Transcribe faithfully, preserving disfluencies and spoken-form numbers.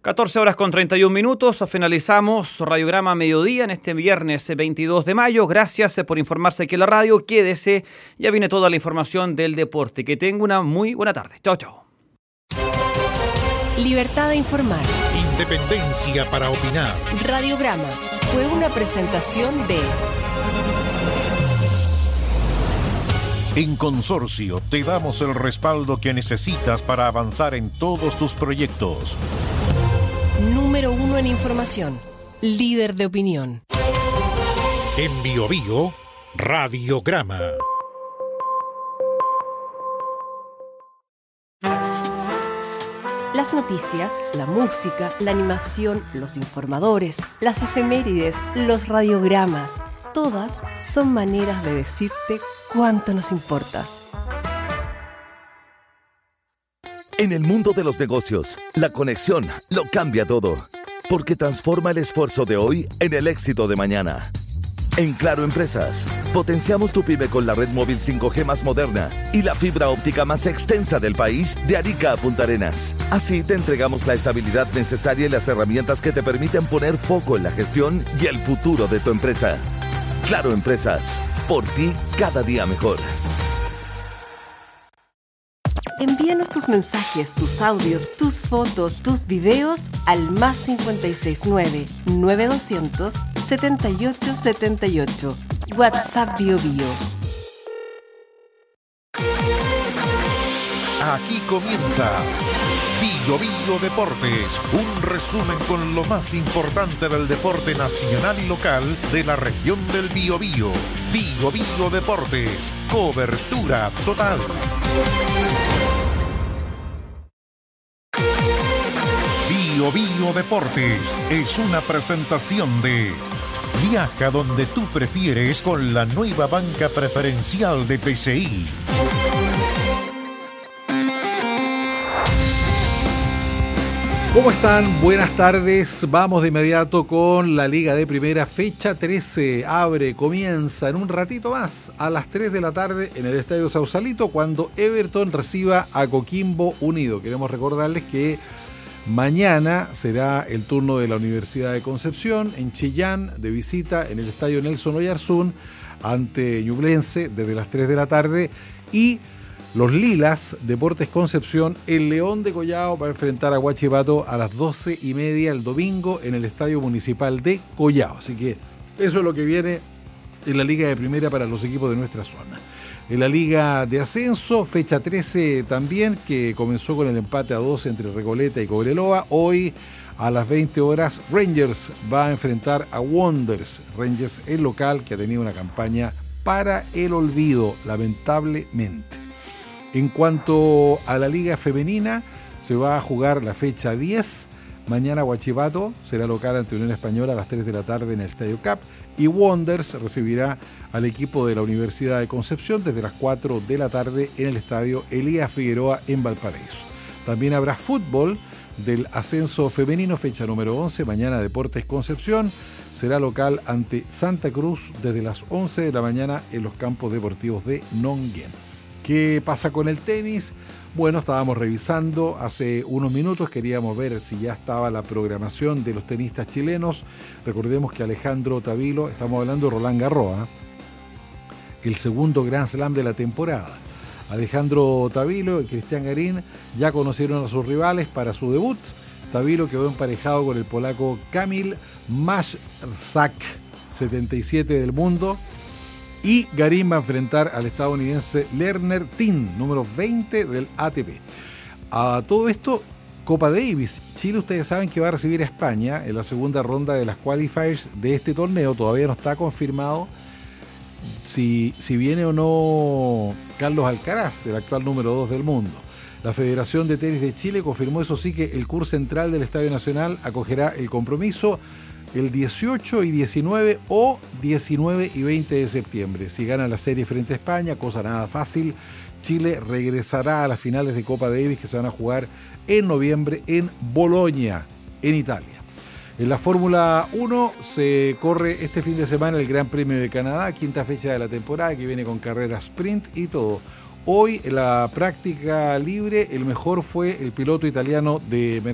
catorce horas con treinta y un minutos, finalizamos Radiograma Mediodía en este viernes veintidós de mayo. Gracias por informarse aquí en la radio, quédese, ya viene toda la información del deporte. Que tenga una muy buena tarde. Chao, chao. Libertad de informar. Independencia para opinar. Radiograma fue una presentación de... En Consorcio te damos el respaldo que necesitas para avanzar en todos tus proyectos. Número uno en información. Líder de opinión. En Biobío, Radiograma. Las noticias, la música, la animación, los informadores, las efemérides, los radiogramas, todas son maneras de decirte cuánto nos importas. En el mundo de los negocios, la conexión lo cambia todo, porque transforma el esfuerzo de hoy en el éxito de mañana. En Claro Empresas, potenciamos tu pyme con la red móvil cinco G más moderna y la fibra óptica más extensa del país de Arica a Punta Arenas. Así te entregamos la estabilidad necesaria y las herramientas que te permiten poner foco en la gestión y el futuro de tu empresa. Claro Empresas, por ti cada día mejor. Envíanos tus mensajes, tus audios, tus fotos, tus videos al más cincuenta y seis nueve, nueve doscientos, setenta y ocho setenta y ocho. WhatsApp Biobío. Aquí comienza Biobío Deportes, un resumen con lo más importante del deporte nacional y local de la región del Biobío. Biobío Deportes, cobertura total. Biobío Deportes es una presentación de Viaja donde tú prefieres con la nueva banca preferencial de P C I. ¿Cómo están? Buenas tardes. Vamos de inmediato con la Liga de Primera. Fecha trece. Abre, comienza en un ratito más a las tres de la tarde en el Estadio Sausalito cuando Everton reciba a Coquimbo Unido. Queremos recordarles que mañana será el turno de la Universidad de Concepción en Chillán de visita en el Estadio Nelson Oyarzún ante Ñublense desde las tres de la tarde y los Lilas, Deportes Concepción, el León de Collao va a enfrentar a Huachipato a las doce y media el domingo en el Estadio Municipal de Collao. Así que eso es lo que viene en la Liga de Primera para los equipos de nuestra zona. En la Liga de Ascenso, fecha trece también, que comenzó con el empate a dos entre Recoleta y Cobreloa. Hoy a las veinte horas Rangers va a enfrentar a Wanderers. Rangers, el local, que ha tenido una campaña para el olvido, lamentablemente. En cuanto a la Liga Femenina, se va a jugar la fecha diez. Mañana Huachipato será local ante Unión Española a las tres de la tarde en el Estadio Cap. Y Wanderers recibirá al equipo de la Universidad de Concepción desde las cuatro de la tarde en el Estadio Elías Figueroa en Valparaíso. También habrá fútbol del ascenso femenino, fecha número once. Mañana Deportes Concepción será local ante Santa Cruz desde las once de la mañana en los campos deportivos de Nonguén. ¿Qué pasa con el tenis? Bueno, estábamos revisando hace unos minutos, queríamos ver si ya estaba la programación de los tenistas chilenos. Recordemos que Alejandro Tavilo, estamos hablando de Roland Garros, ¿eh? el segundo Grand Slam de la temporada. Alejandro Tavilo y Cristian Garín ya conocieron a sus rivales para su debut. Tavilo quedó emparejado con el polaco Kamil Maszak, setenta y siete del mundo. Y Garín va a enfrentar al estadounidense Lerner Tin, número veinte del A T P. A todo esto, Copa Davis. Chile, ustedes saben que va a recibir a España en la segunda ronda de las qualifiers de este torneo. Todavía no está confirmado si, si viene o no Carlos Alcaraz, el actual número dos del mundo. La Federación de Tenis de Chile confirmó, eso sí, que el curso central del Estadio Nacional acogerá el compromiso el dieciocho y diecinueve o diecinueve y veinte de septiembre. Si gana la serie frente a España, cosa nada fácil, Chile regresará a las finales de Copa Davis que se van a jugar en noviembre en Bolonia, en Italia. En la Fórmula uno se corre este fin de semana el Gran Premio de Canadá, quinta fecha de la temporada, que viene con carrera sprint y todo. Hoy en la práctica libre el mejor fue el piloto italiano de Mercedes.